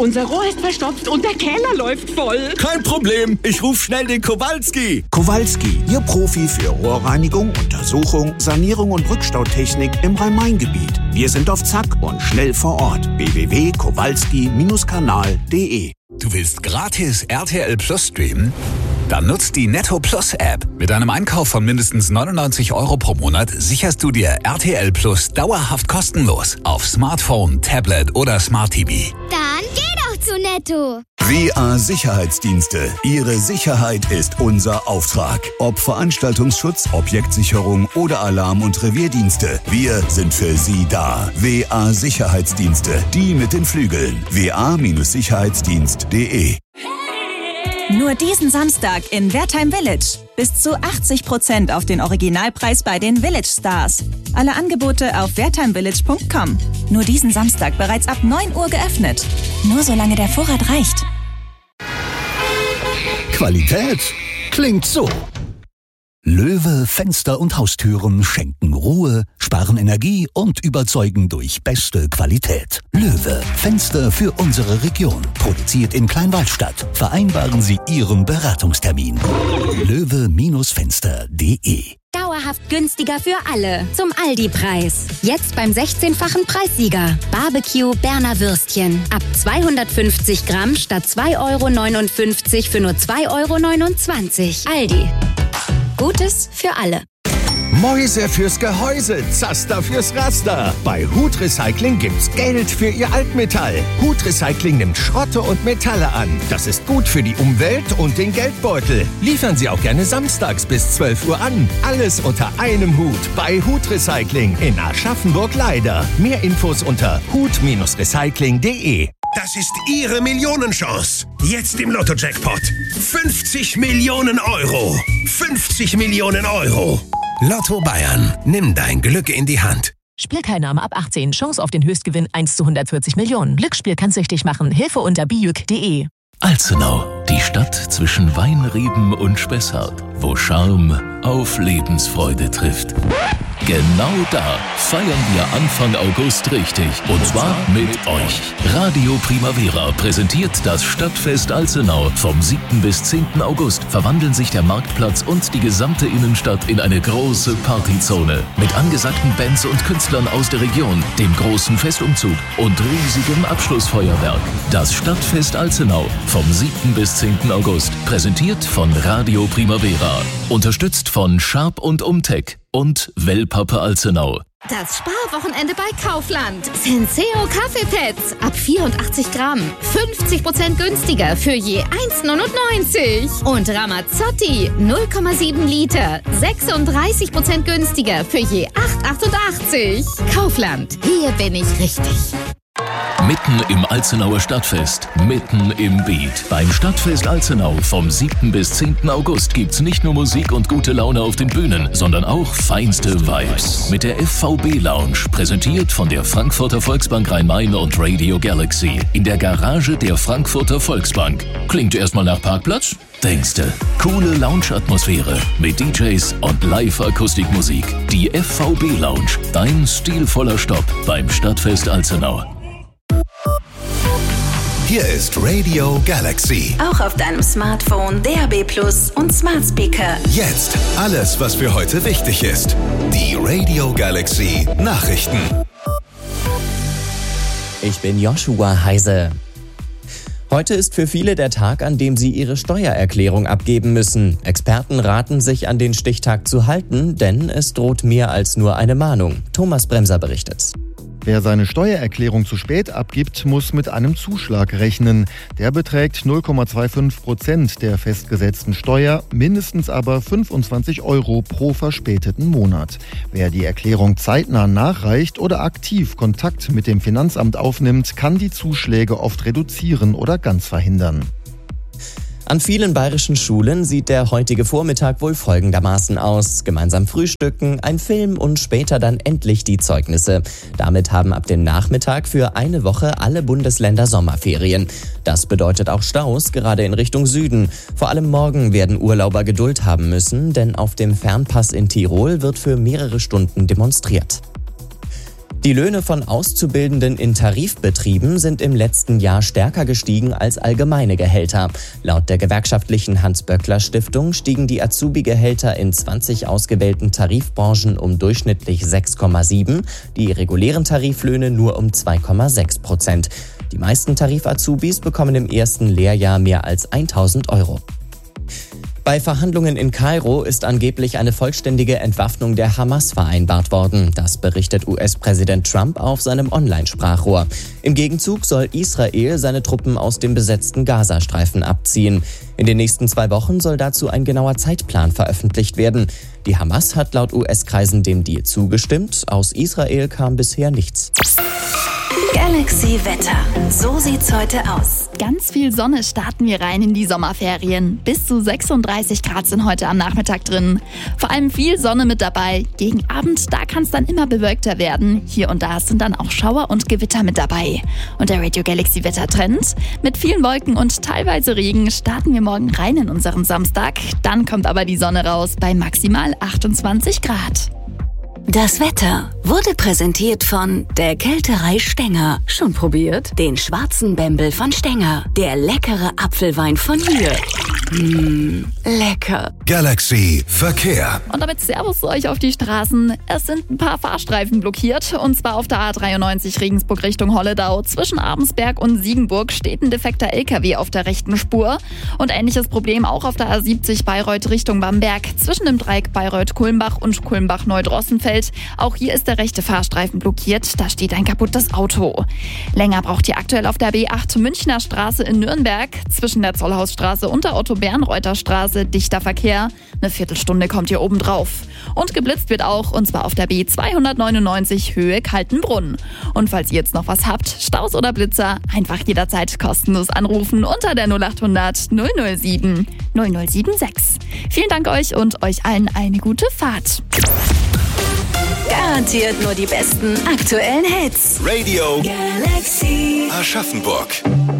unser Rohr ist verstopft und der Keller läuft voll. Kein Problem, ich rufe schnell den Kowalski. Kowalski, Ihr Profi für Rohrreinigung, Untersuchung, Sanierung und Rückstautechnik im Rhein-Main-Gebiet. Wir sind auf Zack und schnell vor Ort. www.kowalski-kanal.de. Du willst gratis RTL Plus streamen? Dann nutzt die Netto Plus App. Mit einem Einkauf von mindestens 99 € pro Monat sicherst du dir RTL Plus dauerhaft kostenlos auf Smartphone, Tablet oder Smart TV. Dann geh doch zu Netto. WA Sicherheitsdienste. Ihre Sicherheit ist unser Auftrag. Ob Veranstaltungsschutz, Objektsicherung oder Alarm- und Revierdienste. Wir sind für Sie da. WA Sicherheitsdienste. Die mit den Flügeln. wa-sicherheitsdienst.de. Nur diesen Samstag in Wertheim Village. Bis zu 80% auf den Originalpreis bei den Village Stars. Alle Angebote auf wertheimvillage.com. Nur diesen Samstag bereits ab 9 Uhr geöffnet. Nur solange der Vorrat reicht. Qualität klingt so. Löwe Fenster und Haustüren schenken Ruhe, sparen Energie und überzeugen durch beste Qualität. Löwe Fenster für unsere Region. Produziert in Kleinwaldstadt. Vereinbaren Sie Ihren Beratungstermin. löwe-fenster.de. Dauerhaft günstiger für alle. Zum Aldi-Preis. Jetzt beim 16-fachen Preissieger. Barbecue Berner Würstchen. Ab 250 Gramm statt 2,59 € für nur 2,29 €. Aldi. Gutes für alle. Mäuse fürs Gehäuse, Zaster fürs Raster. Bei Hut Recycling gibt's Geld für Ihr Altmetall. Hut Recycling nimmt Schrotte und Metalle an. Das ist gut für die Umwelt und den Geldbeutel. Liefern Sie auch gerne samstags bis 12 Uhr an. Alles unter einem Hut bei Hut Recycling in Aschaffenburg-Leider. Mehr Infos unter hut-recycling.de. Das ist Ihre Millionenchance. Jetzt im Lotto-Jackpot. 50 Millionen €. 50 Millionen €. Lotto Bayern. Nimm dein Glück in die Hand. Spielteilnahme ab 18. Chance auf den Höchstgewinn 1 zu 140 Millionen. Glücksspiel kann süchtig machen. Hilfe unter biüc.de. Alzenau, die Stadt zwischen Weinreben und Spessart, wo Charme auf Lebensfreude trifft. Genau da feiern wir Anfang August richtig. Und zwar mit euch. Radio Primavera präsentiert das Stadtfest Alzenau. Vom 7. bis 10. August verwandeln sich der Marktplatz und die gesamte Innenstadt in eine große Partyzone. Mit angesagten Bands und Künstlern aus der Region, dem großen Festumzug und riesigem Abschlussfeuerwerk. Das Stadtfest Alzenau vom 7. bis 10. August. Präsentiert von Radio Primavera. Unterstützt von Sharp und Umtech und Wellpappe Alzenau. Das Sparwochenende bei Kaufland. Senseo Kaffeepads ab 84 Gramm. 50% günstiger für je 1,99 €. Und Ramazzotti 0,7 Liter. 36% günstiger für je 8,88 €. Kaufland. Hier bin ich richtig. Mitten im Alzenauer Stadtfest, mitten im Beat. Beim Stadtfest Alzenau vom 7. bis 10. August gibt's nicht nur Musik und gute Laune auf den Bühnen, sondern auch feinste Vibes. Mit der FVB Lounge, präsentiert von der Frankfurter Volksbank Rhein-Main und Radio Galaxy. In der Garage der Frankfurter Volksbank. Klingt erstmal nach Parkplatz? Denkste. Coole Lounge-Atmosphäre mit DJs und Live-Akustikmusik. Die FVB Lounge, dein stilvoller Stopp beim Stadtfest Alzenau. Hier ist Radio Galaxy. Auch auf deinem Smartphone, DAB+ und Smart Speaker. Jetzt alles, was für heute wichtig ist. Die Radio Galaxy Nachrichten. Ich bin Joshua Heise. Heute ist für viele der Tag, an dem sie ihre Steuererklärung abgeben müssen. Experten raten, sich an den Stichtag zu halten, denn es droht mehr als nur eine Mahnung. Thomas Bremser berichtet. Wer seine Steuererklärung zu spät abgibt, muss mit einem Zuschlag rechnen. Der beträgt 0,25% der festgesetzten Steuer, mindestens aber 25 € pro verspäteten Monat. Wer die Erklärung zeitnah nachreicht oder aktiv Kontakt mit dem Finanzamt aufnimmt, kann die Zuschläge oft reduzieren oder ganz verhindern. An vielen bayerischen Schulen sieht der heutige Vormittag wohl folgendermaßen aus. Gemeinsam frühstücken, ein Film und später dann endlich die Zeugnisse. Damit haben ab dem Nachmittag für eine Woche alle Bundesländer Sommerferien. Das bedeutet auch Staus, gerade in Richtung Süden. Vor allem morgen werden Urlauber Geduld haben müssen, denn auf dem Fernpass in Tirol wird für mehrere Stunden demonstriert. Die Löhne von Auszubildenden in Tarifbetrieben sind im letzten Jahr stärker gestiegen als allgemeine Gehälter. Laut der gewerkschaftlichen Hans-Böckler-Stiftung stiegen die Azubi-Gehälter in 20 ausgewählten Tarifbranchen um durchschnittlich 6,7, die regulären Tariflöhne nur um 2,6%. Die meisten Tarif-Azubis bekommen im ersten Lehrjahr mehr als 1.000 Euro. Bei Verhandlungen in Kairo ist angeblich eine vollständige Entwaffnung der Hamas vereinbart worden. Das berichtet US-Präsident Trump auf seinem Online-Sprachrohr. Im Gegenzug soll Israel seine Truppen aus dem besetzten Gazastreifen abziehen. In den nächsten 2 Wochen soll dazu ein genauer Zeitplan veröffentlicht werden. Die Hamas hat laut US-Kreisen dem Deal zugestimmt. Aus Israel kam bisher nichts. Galaxy Wetter. So sieht's heute aus. Ganz viel Sonne starten wir rein in die Sommerferien. Bis zu 36 Grad sind heute am Nachmittag drin. Vor allem viel Sonne mit dabei. Gegen Abend, da kann es dann immer bewölkter werden. Hier und da sind dann auch Schauer und Gewitter mit dabei. Und der Radio Galaxy Wettertrend? Mit vielen Wolken und teilweise Regen starten wir morgen rein in unseren Samstag. Dann kommt aber die Sonne raus bei maximal 28 Grad. Das Wetter wurde präsentiert von der Kälterei Stenger. Schon probiert? Den schwarzen Bembel von Stenger. Der leckere Apfelwein von hier. Lecker. Galaxy Verkehr. Und damit Servus euch auf die Straßen. Es sind ein paar Fahrstreifen blockiert. Und zwar auf der A93 Regensburg Richtung Holledau. Zwischen Abensberg und Siegenburg steht ein defekter LKW auf der rechten Spur. Und ähnliches Problem auch auf der A70 Bayreuth Richtung Bamberg. Zwischen dem Dreieck Bayreuth-Kulmbach und Kulmbach-Neudrossenfeld. Auch hier ist der rechte Fahrstreifen blockiert. Da steht ein kaputtes Auto. Länger braucht ihr aktuell auf der B8 Münchner Straße in Nürnberg. Zwischen der Zollhausstraße und der Otto-Bernreuther Straße dichter Verkehr. Eine Viertelstunde kommt ihr oben drauf. Und geblitzt wird auch, und zwar auf der B299 Höhe Kaltenbrunn. Und falls ihr jetzt noch was habt, Staus oder Blitzer, einfach jederzeit kostenlos anrufen unter der 0800 007 0076. Vielen Dank euch und euch allen eine gute Fahrt. Garantiert nur die besten aktuellen Hits. Radio Galaxy Aschaffenburg.